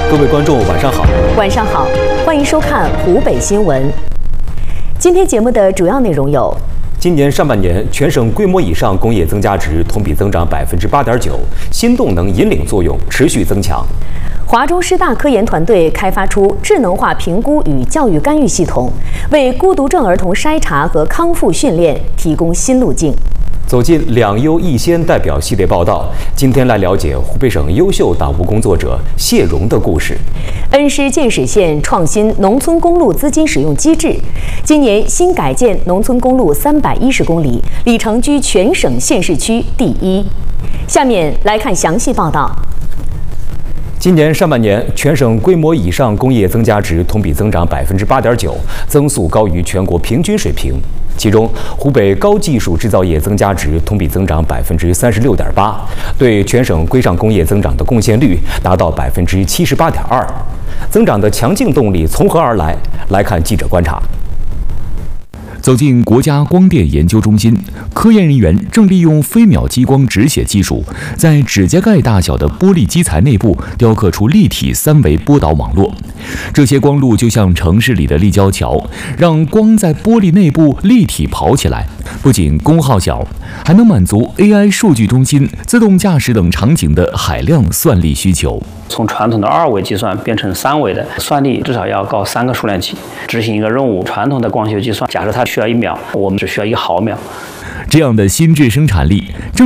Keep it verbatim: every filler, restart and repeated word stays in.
各位观众，晚上好。 晚上好，欢迎收看湖北新闻。今天节目的主要内容有： 今年上半年，全省规模以上工业增加值同比增长百分之八点九，新动能引领作用持续增强。 华中师大科研团队开发出智能化评估与教育干预系统，为孤独症儿童筛查和康复训练提供新路径。 走进两优一先代表系列报道，今天来了解湖北省优秀党务工作者谢荣的故事。 恩施建始县创新农村公路资金使用机制，今年新改建农村公路三百一十公里，里程居全省县市区第一。下面来看详细报道。 今年上半年，全省规模以上工业增加值同比增长百分之八点九，增速高于全国平均水平。其中，湖北高技术制造业增加值同比增长百分之三十六点八，对全省规上工业增长的贡献率达到百分之七十八点二。增长的强劲动力从何而来？来看记者观察。 走进国家光电研究中心，科研人员正利用飞秒激光直写技术，在指甲盖大小的玻璃基材内部雕刻出立体三维波导网络。这些光路就像城市里的立交桥，让光在玻璃内部立体跑起来。不仅功耗小，还能满足 A I 数据中心、自动驾驶等场景的海量算力需求。 从传统的二维计算变成三维的算力，至少要高三个数量级。执行一个任务，传统的光学计算，假设它需要一秒，我们只需要一毫秒。 这样的心智生产力正